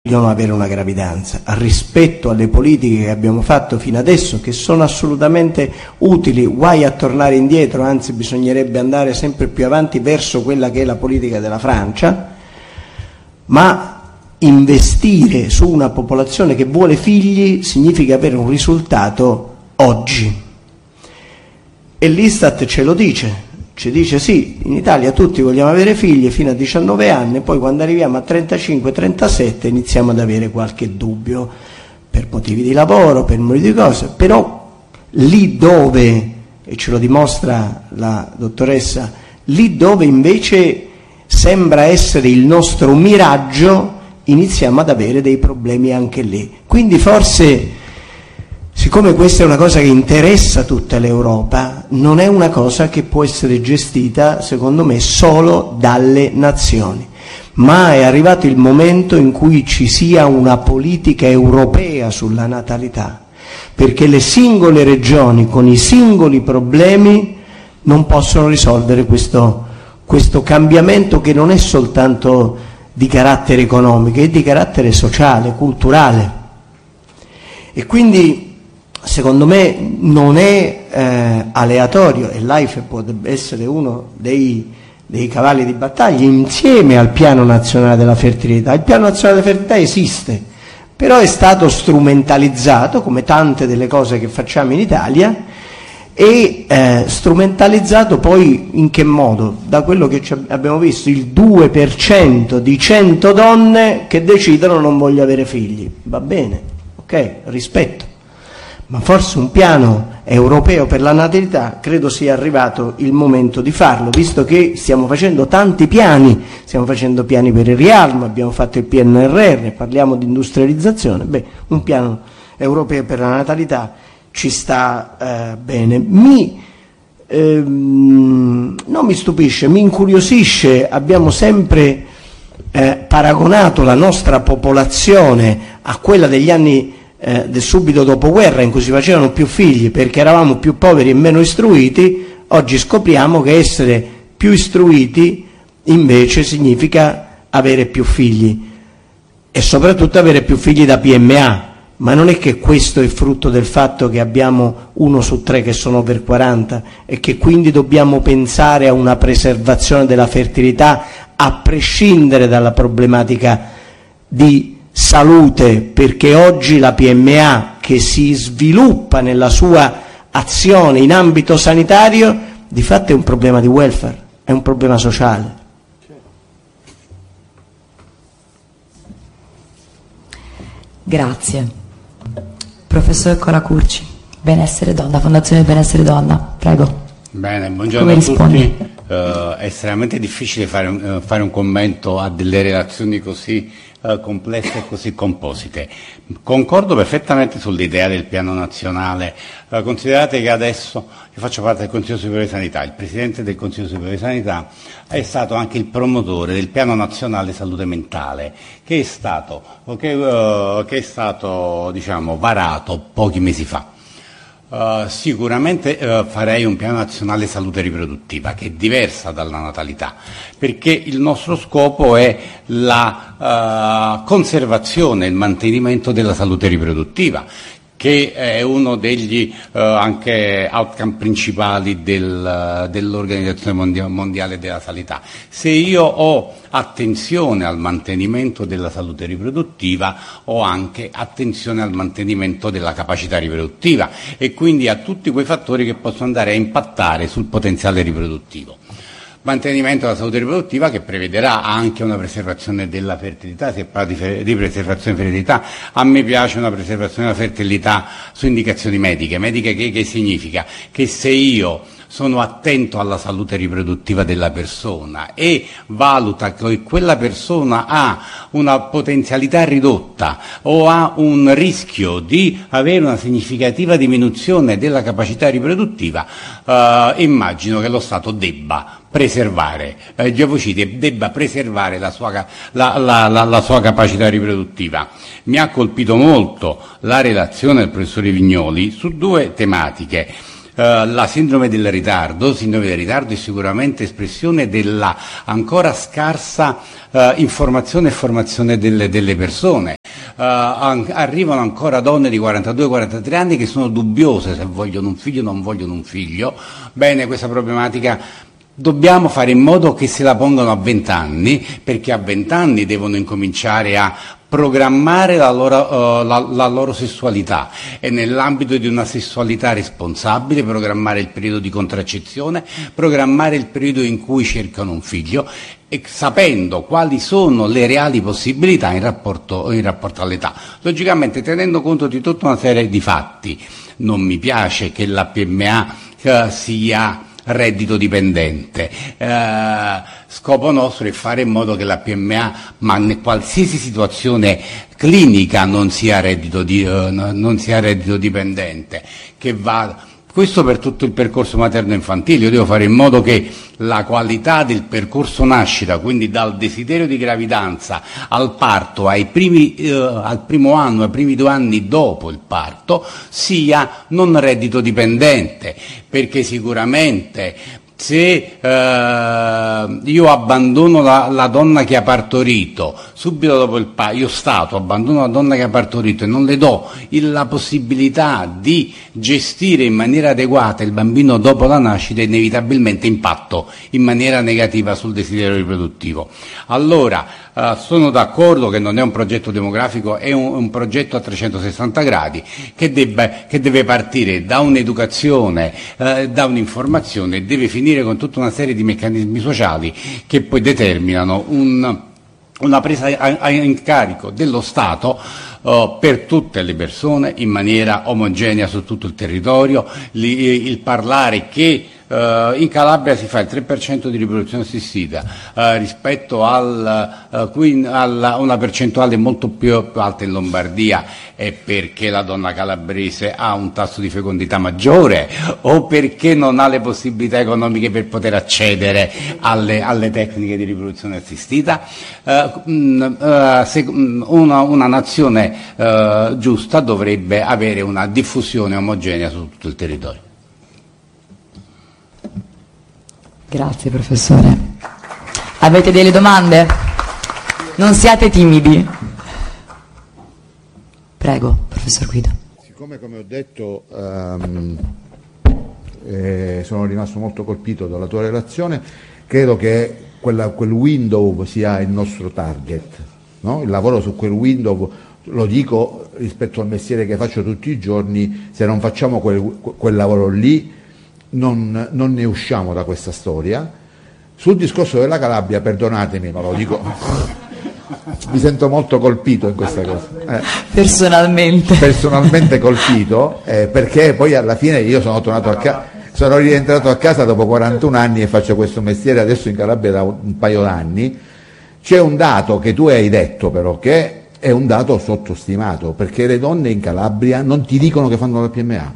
vogliono avere una gravidanza, rispetto alle politiche che abbiamo fatto fino adesso, che sono assolutamente utili, guai a tornare indietro, anzi bisognerebbe andare sempre più avanti verso quella che è la politica della Francia, ma investire su una popolazione che vuole figli significa avere un risultato oggi. E l'Istat ce lo dice. Ci dice sì, in Italia tutti vogliamo avere figli fino a 19 anni, poi quando arriviamo a 35-37 iniziamo ad avere qualche dubbio per motivi di lavoro, per motivi di cose, però lì dove, e ce lo dimostra la dottoressa, lì dove invece sembra essere il nostro miraggio, iniziamo ad avere dei problemi anche lì. Quindi forse, siccome questa è una cosa che interessa tutta l'Europa, non è una cosa che può essere gestita, secondo me, solo dalle nazioni, ma è arrivato il momento in cui ci sia una politica europea sulla natalità, perché le singole regioni con i singoli problemi non possono risolvere questo cambiamento che non è soltanto di carattere economico, è di carattere sociale, culturale. E quindi secondo me non è aleatorio, e l'AIFE potrebbe essere uno dei cavalli di battaglia insieme al piano nazionale della fertilità. Il piano nazionale della fertilità esiste, però è stato strumentalizzato, come tante delle cose che facciamo in Italia, e strumentalizzato poi in che modo? Da quello che abbiamo visto, il 2% di 100 donne che decidono non voglio avere figli. Va bene, ok, rispetto. Ma forse un piano europeo per la natalità credo sia arrivato il momento di farlo, visto che stiamo facendo tanti piani, stiamo facendo piani per il riarmo, abbiamo fatto il PNRR, parliamo di industrializzazione, un piano europeo per la natalità ci sta bene. Non mi stupisce, mi incuriosisce, abbiamo sempre paragonato la nostra popolazione a quella degli anni del subito dopoguerra, in cui si facevano più figli perché eravamo più poveri e meno istruiti. Oggi scopriamo che essere più istruiti invece significa avere più figli, e soprattutto avere più figli da PMA. Ma non è che questo è frutto del fatto che abbiamo 1 su 3 che sono over 40 e che quindi dobbiamo pensare a una preservazione della fertilità a prescindere dalla problematica di salute, perché oggi la PMA che si sviluppa nella sua azione in ambito sanitario di fatto è un problema di welfare, è un problema sociale. Grazie. Professor Coracurci, Benessere Donna, Fondazione Benessere Donna, prego. Bene, buongiorno a tutti. È estremamente difficile fare un commento a delle relazioni così complesse e così composite. Concordo perfettamente sull'idea del piano nazionale. Considerate che adesso io faccio parte del Consiglio Superiore di Sanità, il Presidente del Consiglio Superiore di Sanità è stato anche il promotore del piano nazionale salute mentale, che è stato diciamo varato pochi mesi fa. Sicuramente farei un piano nazionale salute riproduttiva che è diversa dalla natalità, perché il nostro scopo è la conservazione e il mantenimento della salute riproduttiva, che è uno degli anche outcome principali dell'Organizzazione Mondiale della Sanità. Se io ho attenzione al mantenimento della salute riproduttiva, ho anche attenzione al mantenimento della capacità riproduttiva e quindi a tutti quei fattori che possono andare a impattare sul potenziale riproduttivo. Mantenimento della salute riproduttiva che prevederà anche una preservazione della fertilità. Si parla di preservazione della fertilità. A me piace una preservazione della fertilità su indicazioni mediche. Mediche che significa? Che se io sono attento alla salute riproduttiva della persona e valuta che quella persona ha una potenzialità ridotta o ha un rischio di avere una significativa diminuzione della capacità riproduttiva, immagino che lo Stato debba preservare, debba preservare la sua capacità riproduttiva. Mi ha colpito molto la relazione del professore Vignoli su 2 tematiche. La sindrome del ritardo è sicuramente espressione della ancora scarsa informazione e formazione delle persone. arrivano ancora donne di 42-43 anni che sono dubbiose se vogliono un figlio o non vogliono un figlio. Bene, questa problematica dobbiamo fare in modo che se la pongano a 20 anni, perché a 20 anni devono incominciare a programmare la loro sessualità e nell'ambito di una sessualità responsabile programmare il periodo di contraccezione, programmare il periodo in cui cercano un figlio e sapendo quali sono le reali possibilità in rapporto all'età. Logicamente tenendo conto di tutta una serie di fatti. Non mi piace che la PMA sia reddito dipendente. Scopo nostro è fare in modo che la PMA, ma in qualsiasi situazione clinica, non sia reddito dipendente, che va. Questo per tutto il percorso materno-infantile. Io devo fare in modo che la qualità del percorso nascita, quindi dal desiderio di gravidanza al parto, al primo anno, ai primi 2 anni dopo il parto, sia non reddito dipendente, perché sicuramente se io abbandono la donna che ha partorito subito dopo il io abbandono la donna che ha partorito e non le do la possibilità di gestire in maniera adeguata il bambino dopo la nascita, inevitabilmente impatto in maniera negativa sul desiderio riproduttivo. Allora sono d'accordo che non è un progetto demografico, è un progetto a 360 gradi che deve partire da un'educazione, da un'informazione e deve finire con tutta una serie di meccanismi sociali che poi determinano una presa in carico dello Stato per tutte le persone in maniera omogenea su tutto il territorio, il parlare che in Calabria si fa il 3% di riproduzione assistita rispetto a una percentuale molto più alta in Lombardia, è perché la donna calabrese ha un tasso di fecondità maggiore o perché non ha le possibilità economiche per poter accedere alle tecniche di riproduzione assistita? Una nazione giusta dovrebbe avere una diffusione omogenea su tutto il territorio. Grazie professore. Avete delle domande? Non siate timidi. Prego, professor Guido. Siccome, come ho detto, sono rimasto molto colpito dalla tua relazione, credo che quel window sia il nostro target, no? Il lavoro su quel window, lo dico rispetto al mestiere che faccio tutti i giorni, se non facciamo quel lavoro lì non ne usciamo da questa storia. Sul discorso della Calabria, perdonatemi, ma lo dico, mi sento molto colpito in questa cosa. Personalmente colpito, perché poi alla fine io sono rientrato a casa dopo 41 anni e faccio questo mestiere adesso in Calabria da un paio d'anni. C'è un dato che tu hai detto però che è un dato sottostimato, perché le donne in Calabria non ti dicono che fanno la PMA.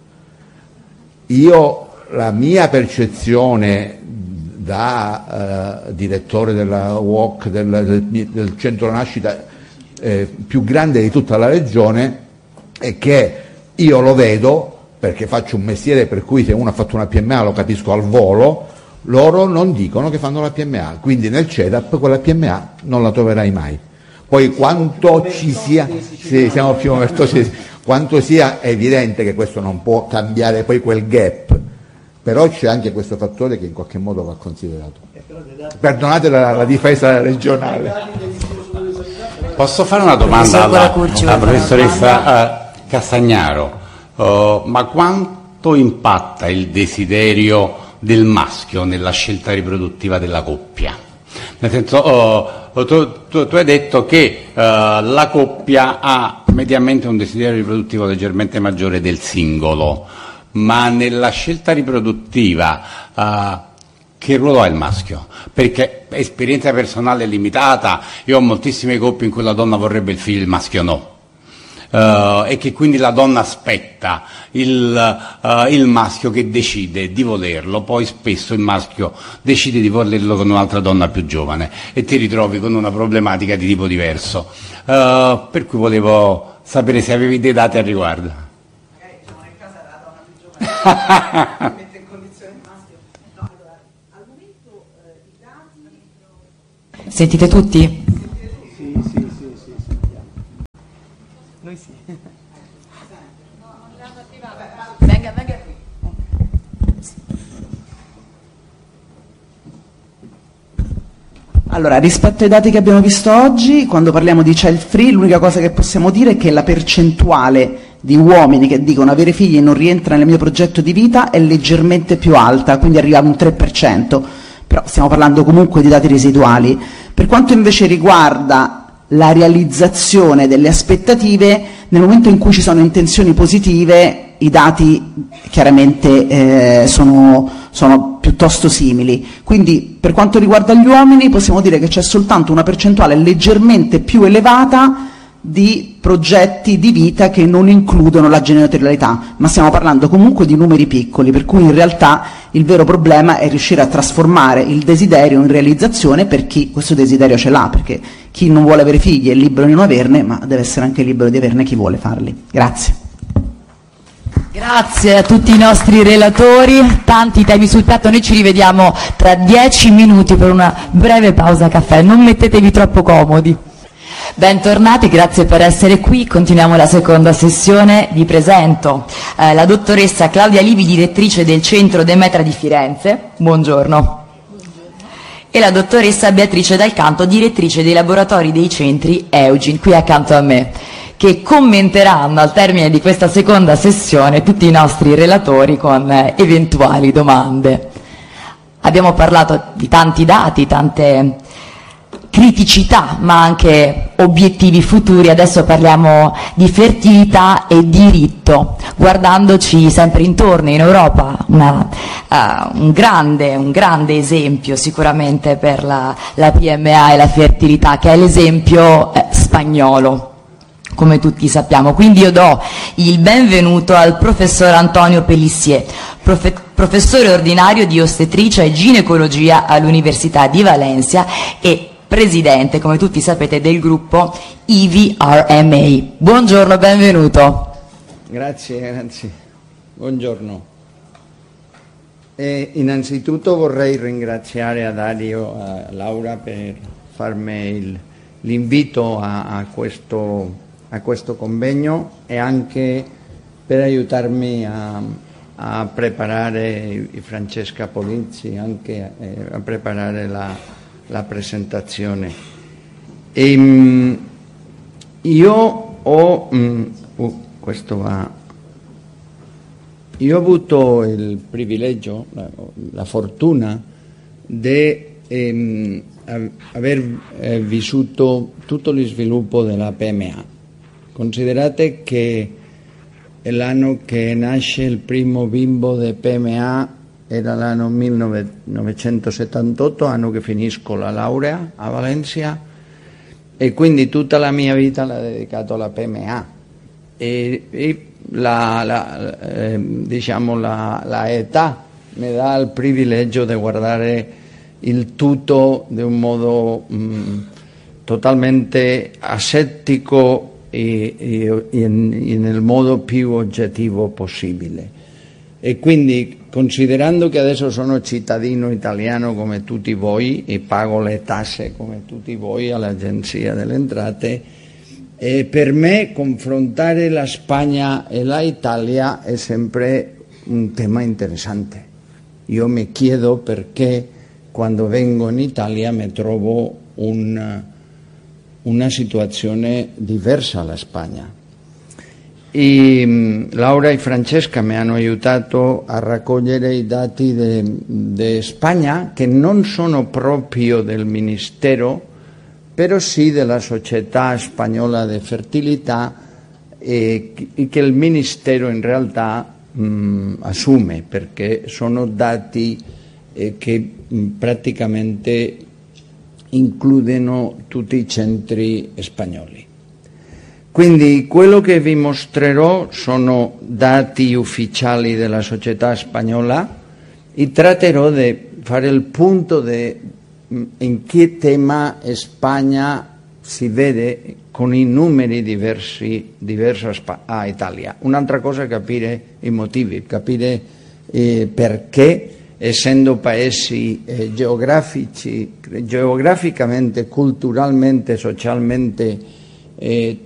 La mia percezione da direttore della UOC, del centro nascita più grande di tutta la regione, è che io lo vedo, perché faccio un mestiere per cui se uno ha fatto una PMA lo capisco al volo, loro non dicono che fanno la PMA, quindi nel CEDAP quella PMA non la troverai mai. Poi quanto ci sia, sì, siamo più omertosi, quanto sia evidente che questo non può cambiare poi quel gap, però c'è anche questo fattore che in qualche modo va considerato. Perdonate la difesa regionale. Posso fare una domanda alla professoressa Castagnaro? Ma quanto impatta il desiderio del maschio nella scelta riproduttiva della coppia? Nel senso, tu hai detto che la coppia ha mediamente un desiderio riproduttivo leggermente maggiore del singolo, ma nella scelta riproduttiva che ruolo ha il maschio? Perché esperienza personale limitata, io ho moltissime coppie in cui la donna vorrebbe il figlio, il maschio no. E che quindi la donna aspetta il maschio che decide di volerlo, poi spesso il maschio decide di volerlo con un'altra donna più giovane e ti ritrovi con una problematica di tipo diverso, per cui volevo sapere se avevi dei dati al riguardo. Magari sono in casa della donna più giovane mette in condizione il maschio. No, allora, al momento i dati Sentite tutti? Noi sì. Venga qui. Allora, rispetto ai dati che abbiamo visto oggi, quando parliamo di child free, l'unica cosa che possiamo dire è che la percentuale di uomini che dicono avere figli non rientra nel mio progetto di vita è leggermente più alta, quindi arriva a un 3%, però stiamo parlando comunque di dati residuali. Per quanto invece riguarda la realizzazione delle aspettative, nel momento in cui ci sono intenzioni positive, i dati chiaramente sono piuttosto simili. Quindi per quanto riguarda gli uomini possiamo dire che c'è soltanto una percentuale leggermente più elevata di progetti di vita che non includono la genitorialità, ma stiamo parlando comunque di numeri piccoli, per cui in realtà il vero problema è riuscire a trasformare il desiderio in realizzazione per chi questo desiderio ce l'ha, perché chi non vuole avere figli è libero di non averne, ma deve essere anche libero di averne chi vuole farli. Grazie. Grazie a tutti i nostri relatori, tanti temi sul piatto, noi ci rivediamo tra 10 minuti per una breve pausa caffè, non mettetevi troppo comodi. Bentornati, grazie per essere qui, continuiamo la seconda sessione, vi presento la dottoressa Claudia Livi, direttrice del Centro Demetra di Firenze, buongiorno, e la dottoressa Beatrice Dal Canto, direttrice dei laboratori dei centri Eugin, qui accanto a me, che commenteranno al termine di questa seconda sessione tutti i nostri relatori con eventuali domande. Abbiamo parlato di tanti dati, tante criticità, ma anche obiettivi futuri. Adesso parliamo di fertilità e diritto, guardandoci sempre intorno in Europa, un grande esempio sicuramente per la PMA e la fertilità, che è l'esempio spagnolo, come tutti sappiamo. Quindi io do il benvenuto al professor Antonio Pelissier, professore ordinario di ostetricia e ginecologia all'Università di Valencia e presidente, come tutti sapete, del gruppo IVRMA. Buongiorno, benvenuto. Grazie. Buongiorno. Innanzitutto vorrei ringraziare a Dario, a Laura per farmi l'invito a questo convegno e anche per aiutarmi a preparare, Francesca Polizzi, anche a preparare la presentazione. Io ho avuto il privilegio, la fortuna di aver vissuto tutto lo sviluppo della PMA. Considerate che l'anno che nasce il primo bimbo di PMA era l'anno 1978, anno che finisco la laurea a Valencia, e quindi tutta la mia vita l'ho dedicato alla PMA e la età mi dà il privilegio di guardare il tutto di un modo totalmente asettico e nel modo più oggettivo possibile. E quindi, considerando che adesso sono cittadino italiano come tutti voi e pago le tasse come tutti voi all'Agenzia delle Entrate, per me confrontare la Spagna e l'Italia è sempre un tema interessante. Io mi chiedo perché quando vengo in Italia mi trovo una situazione diversa alla Spagna. E Laura e Francesca mi hanno aiutato a raccogliere i dati di Spagna, che non sono proprio del Ministero, però sì della Società Spagnola di Fertilità, e che il Ministero in realtà assume, perché sono dati che praticamente includono tutti i centri spagnoli. Quindi quello che vi mostrerò sono dati ufficiali della società spagnola e tratterò di fare il punto di in che tema Spagna si vede con i numeri diversi a Italia. Un'altra cosa è capire i motivi, capire perché, essendo paesi geograficamente, culturalmente, socialmente